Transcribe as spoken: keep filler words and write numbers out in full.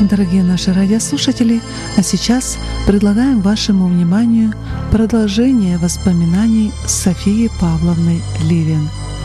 Дорогие наши радиослушатели, а сейчас предлагаем вашему вниманию продолжение воспоминаний Софии Павловны Ливен.